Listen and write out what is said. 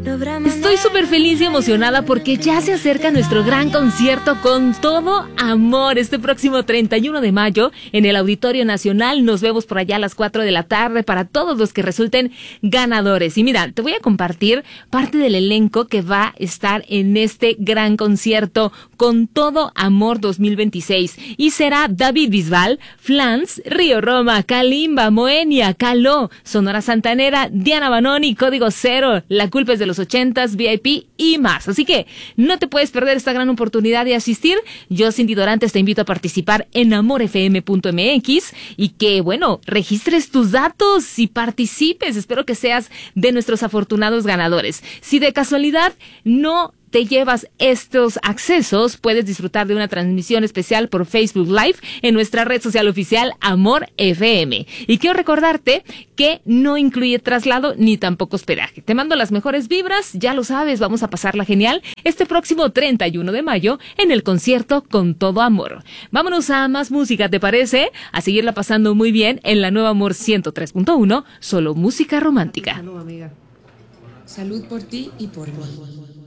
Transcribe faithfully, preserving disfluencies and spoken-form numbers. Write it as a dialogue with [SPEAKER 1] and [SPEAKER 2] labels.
[SPEAKER 1] Estoy súper feliz y emocionada porque ya se acerca nuestro gran concierto Con Todo Amor este próximo treinta y uno de mayo en el Auditorio Nacional. Nos vemos por allá a las cuatro de la tarde para todos los que resulten ganadores. Y mira, te voy a compartir parte del elenco que va a estar en este gran concierto Con Todo Amor dos mil veintiséis. Y será David Bisbal, Flans, Río Roma, Kalimba, Moenia, Caló, Sonora Santanera, Diana Banoni, Código Cero, La Culpa es de los ochentas, V I P y más. Así que no te puedes perder esta gran oportunidad de asistir. Yo, Cindy Dorantes, te invito a participar en amor f m punto m x y que, bueno, registres tus datos y participes. Espero que seas de nuestros afortunados ganadores. Si de casualidad no te llevas estos accesos, puedes disfrutar de una transmisión especial por Facebook Live en nuestra red social oficial Amor F M. Y quiero recordarte que no incluye traslado ni tampoco hospedaje. Te mando las mejores vibras, ya lo sabes, vamos a pasarla genial este próximo treinta y uno de mayo en el concierto Con Todo Amor. Vámonos a más música, ¿te parece? A seguirla pasando muy bien en la nueva Amor ciento tres punto uno, solo música romántica.
[SPEAKER 2] Salud, amiga. Salud por ti y por mí.